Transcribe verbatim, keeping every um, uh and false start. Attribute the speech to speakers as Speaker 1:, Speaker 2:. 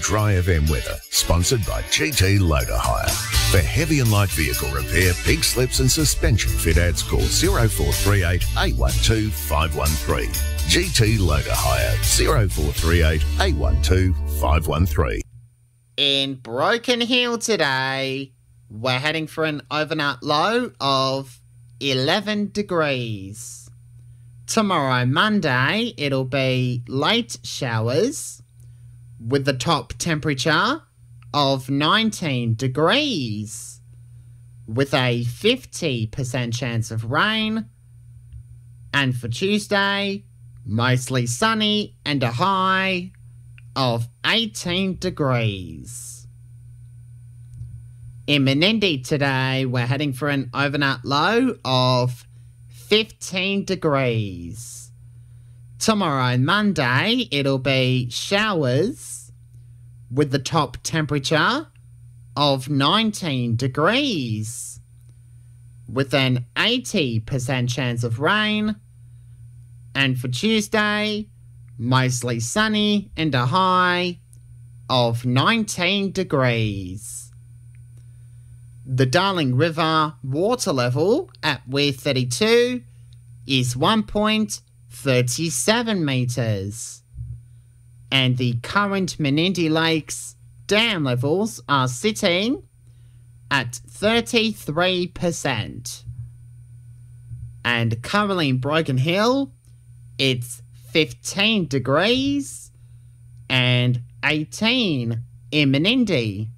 Speaker 1: Dry F M weather, sponsored by G T Loader Hire. For heavy and light vehicle repair, pink slips and suspension fit outs, call zero four three eight, eight one two, five one three. G T Loader Hire, zero four three eight, eight one two, five one three.
Speaker 2: In Broken Hill today, we're heading for an overnight low of eleven degrees. Tomorrow, Monday, it'll be late showers with the top temperature of nineteen degrees with a fifty percent chance of rain. And for Tuesday, mostly sunny and a high of eighteen degrees. In Menindee today, we're heading for an overnight low of fifteen degrees. Tomorrow, Monday, it'll be showers with the top temperature of nineteen degrees with an eighty percent chance of rain. And for Tuesday, mostly sunny and a high of nineteen degrees. The Darling River water level at Weir thirty-two is one point three seven metres. And the current Menindee Lakes dam levels are sitting at thirty-three percent. And currently in Broken Hill, it's fifteen degrees and eighteen in Menindee.